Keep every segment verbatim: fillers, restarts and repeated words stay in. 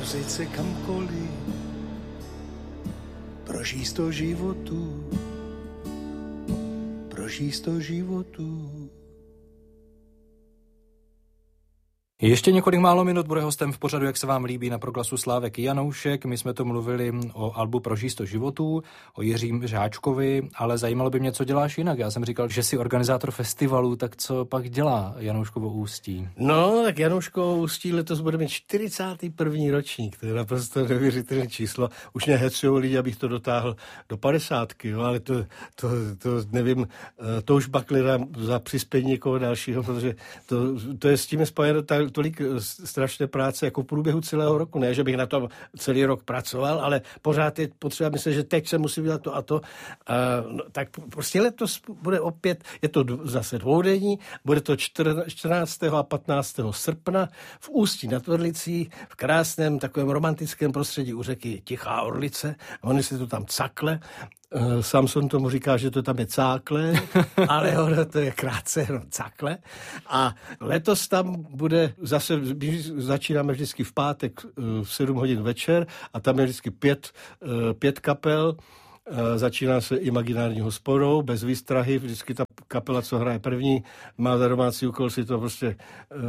rozjet se kamkoliv, prožít sto životů, prožít sto životů. Ještě několik málo minut bude hostem v pořadu, jak se vám líbí, na Proglasu Slávek Janoušek. My jsme to mluvili o albu Prožij sto životů, o Jiřím Žáčkovi, ale zajímalo by mě, co děláš jinak. Já jsem říkal, že jsi organizátor festivalu, tak co pak dělá Janouškovo Ústí? No, tak Janouškovo Ústí letos bude mít čtyřicátý první ročník, to je naprosto neuvěřitelné číslo. Už mě hecujou lidi, abych to dotáhl do padesátky, jo, ale to, to, to nevím, to už baklira za přispění někoho dalšího, protože to, to je s tím spojeno tak tolik strašné práce jako v průběhu celého roku. Ne, že bych na tom celý rok pracoval, ale pořád je potřeba myslet, že teď se musí dělat to a to. Uh, no, tak prostě letos bude opět, je to zase dvoudenní, bude to čtrnáctého a patnáctého srpna v Ústí nad Orlicí, v krásném takovém romantickém prostředí u řeky Tichá Orlice. Oni si to tam cakle. Samson tomu říká, že to tam je cákle, ale ono to je krátce jenom cakle. A letos tam bude zase, začínáme vždycky v pátek v sedm hodin večer a tam je vždycky pět, pět kapel. Začíná se imaginární hospodou, bez výstrahy, vždycky ta kapela, co hraje první, má za domácí úkol si to prostě e,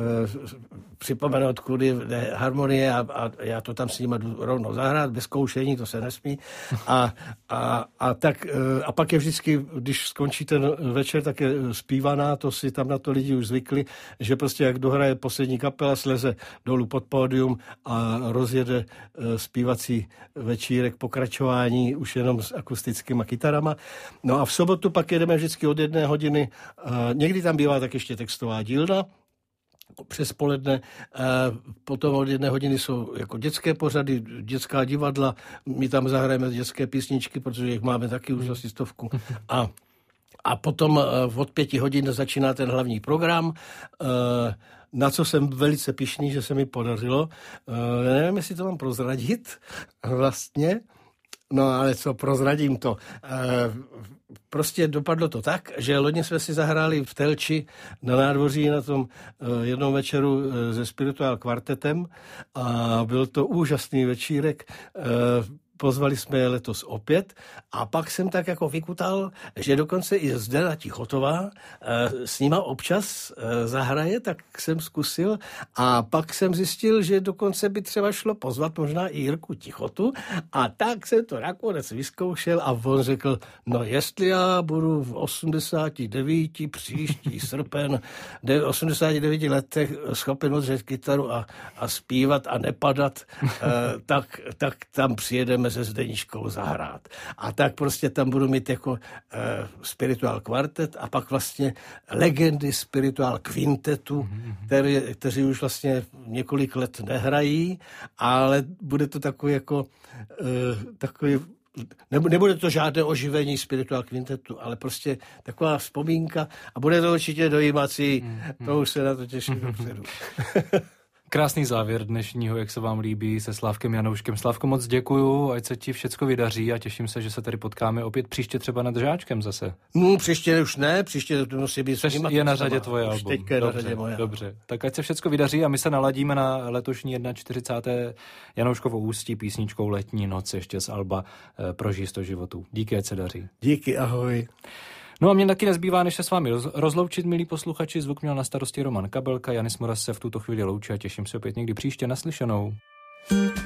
připomenout, kudy jde harmonie a, a já to tam s nimi jdu rovnou zahrát, bez zkoušení, to se nesmí. A, a, a, tak, e, a pak je vždycky, když skončí ten večer, tak je zpívaná, to si tam na to lidi už zvykli, že prostě jak dohraje poslední kapela, sleze dolů pod pódium a rozjede e, zpívací večírek, pokračování už jenom s akustickýma kytarama. No a v sobotu pak jedeme vždycky od jedné hodiny. Někdy tam bývá tak ještě textová dílna přes poledne. Potom od jedné hodiny jsou jako dětské pořady, dětská divadla. My tam zahrajeme dětské písničky, protože jich máme taky už asi stovku. A, a potom od pěti hodin začíná ten hlavní program, na co jsem velice pyšný, že se mi podařilo. Já nevím, jestli to mám prozradit vlastně. No ale co, prozradím to. E, prostě dopadlo to tak, že loni jsme si zahráli v Telči na nádvoří na tom e, jednom večeru e, se Spirituál kvartetem a byl to úžasný večírek. E, Pozvali jsme je letos opět a pak jsem tak jako vykutal, že dokonce i Zdena Tichotová e, s nima občas e, zahraje, tak jsem zkusil a pak jsem zjistil, že dokonce by třeba šlo pozvat možná i Jirku Tichotu a tak jsem to nakonec vyzkoušel a on řekl, no jestli já budu v osmdesáti devíti příští srpen, v osmdesáti devíti letech schopen odřet kytaru a, a zpívat a nepadat, e, tak, tak tam přijedeme se Zdeničkou zahrát. A tak prostě tam budu mít jako e, Spirituál kvartet a pak vlastně legendy Spirituál kvintetu, který, kteří už vlastně několik let nehrají, ale bude to takový jako e, takový nebude to žádné oživení Spirituál kvintetu, ale prostě taková vzpomínka a bude to určitě dojímací, to už se na to těším dopředu. Krásný závěr dnešního, jak se vám líbí, se Slávkem Janouškem. Slávko, moc děkuju, ať se ti všecko vydaří a těším se, že se tady potkáme opět příště třeba nad Žáčkem zase. No, příště už ne, příště to musí být. Což je na řadě tvoje album. Teďka je dobře, na řadě moje. Dobře, tak ať se všecko vydaří a my se naladíme na letošní čtyřicáté první Janouškovo Ústí písničkou Letní noc ještě z alba Prožij sto životů. Díky, ať se daří. Díky, ahoj. No a mě taky nezbývá, než se s vámi rozloučit, milí posluchači. Zvuk měl na starosti Roman Kabelka, Janis Moras se v tuto chvíli loučí a těším se opět někdy příště naslyšenou.